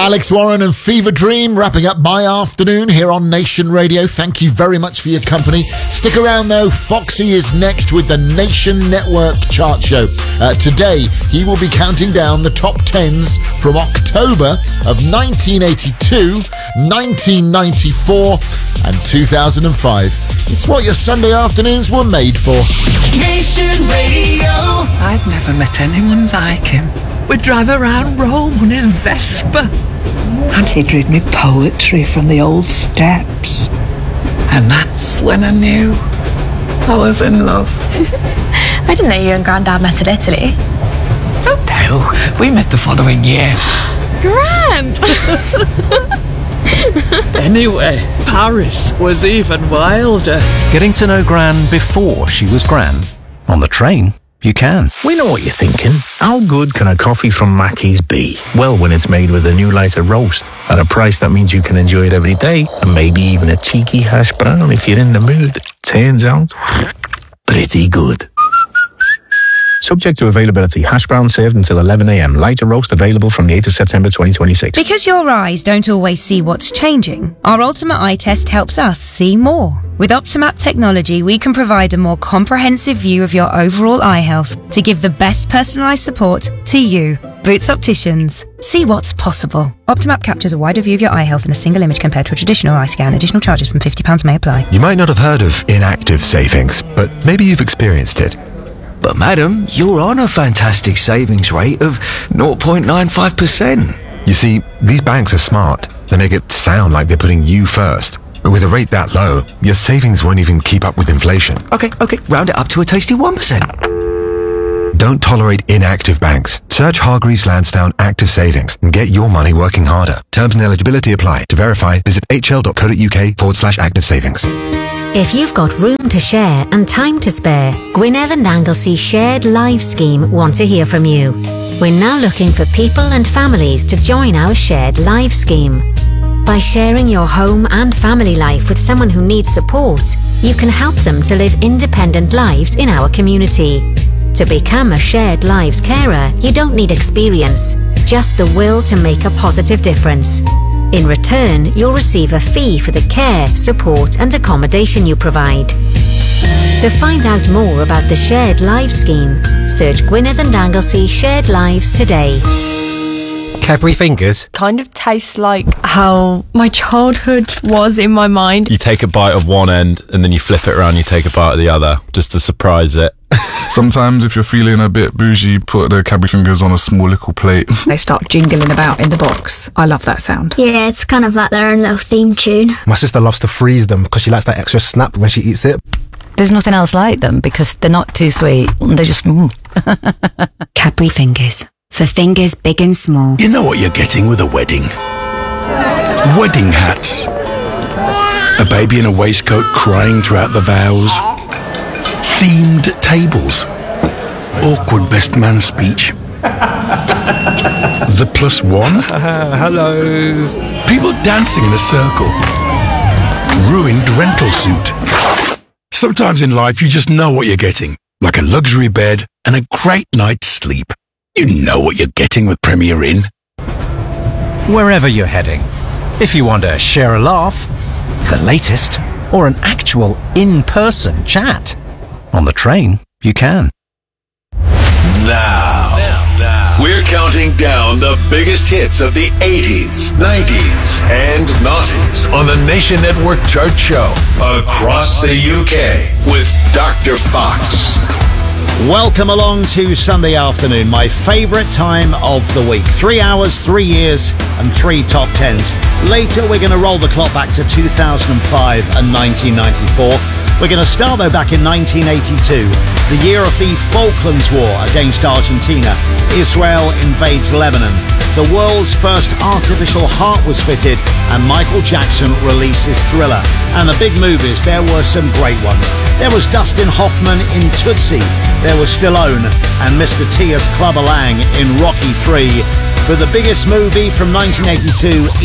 Alex Warren and Fever Dream wrapping up my afternoon here on Nation Radio. Thank you very much for your company. Stick around though, Foxy is next with the Nation Network chart show. Today, he will be counting down the top 10s from October of 1982, 1994 and 2005. It's what your Sunday afternoons were made for. Nation Radio. I'd never met anyone like him. We'd drive around Rome on his Vespa. And he'd read me poetry from the old steps. And that's when I knew I was in love. I didn't know you and Grandad met in Italy. Oh no, we met the following year. Grand! Anyway, Paris was even wilder. Getting to know Gran before she was Gran. On the train, you can. We know what you're thinking. How good can a coffee from Mackey's be? Well, when it's made with a new lighter roast at a price that means you can enjoy it every day, and maybe even a cheeky hash brown if you're in the mood. Turns out, pretty good. Subject to availability. Hash brown served until 11 a.m. Lighter roast available from the 8th of September 2026. Because your eyes don't always see what's changing, our Ultimate Eye Test helps us see more. With Optimap technology, we can provide a more comprehensive view of your overall eye health to give the best personalised support to you. Boots Opticians. See what's possible. Optimap captures a wider view of your eye health in a single image compared to a traditional eye scan. Additional charges from £50 may apply. You might not have heard of inactive savings, but maybe you've experienced it. But madam, you're on a fantastic savings rate of 0.95%. You see, these banks are smart. They make it sound like they're putting you first. But with a rate that low, your savings won't even keep up with inflation. Okay, round it up to a tasty 1%. Don't tolerate inactive banks. Search Hargreaves Lansdowne Active Savings and get your money working harder. Terms and eligibility apply. To verify, visit hl.co.uk/active savings. If you've got room to share and time to spare, Gwynedd and Anglesey Shared Lives Scheme want to hear from you. We're now looking for people and families to join our Shared Lives Scheme. By sharing your home and family life with someone who needs support, you can help them to live independent lives in our community. To become a Shared Lives carer, you don't need experience, just the will to make a positive difference. In return, you'll receive a fee for the care, support and accommodation you provide. To find out more about the Shared Lives Scheme, search Gwynedd and Anglesey Shared Lives today. Cadbury Fingers? Kind of tastes like how my childhood was in my mind. You take a bite of one end and then you flip it around, you take a bite of the other, just to surprise it. Sometimes if you're feeling a bit bougie, put the Cadbury Fingers on a small little plate. They start jingling about in the box. I love that sound. Yeah, it's kind of like their own little theme tune. My sister loves to freeze them because she likes that extra snap when she eats it. There's nothing else like them because they're not too sweet. They're just... Cadbury Fingers. For fingers big and small. You know what you're getting with a wedding. Wedding hats. A baby in a waistcoat crying throughout the vows. Themed tables. Awkward best man speech. The +1. Hello. People dancing in a circle. Ruined rental suit. Sometimes in life you just know what you're getting. Like a luxury bed and a great night's sleep. You know what you're getting with Premier Inn. Wherever you're heading, if you want to share a laugh, the latest, or an actual in-person chat, on the train, you can. Now, we're counting down the biggest hits of the 80s, 90s, and noughties on the Nation Network chart show across the UK with Dr. Fox. Welcome along to Sunday afternoon, my favourite time of the week. 3 hours, 3 years, and 3 top 10s. Later, we're going to roll the clock back to 2005 and 1994. We're going to start, though, back in 1982, the year of the Falklands War against Argentina. Israel invades Lebanon. The world's first artificial heart was fitted, and Michael Jackson releases Thriller. And the big movies, there were some great ones. There was Dustin Hoffman in Tootsie. There was Stallone and Mr. T.S. Clubber Lang in Rocky III. But the biggest movie from 1982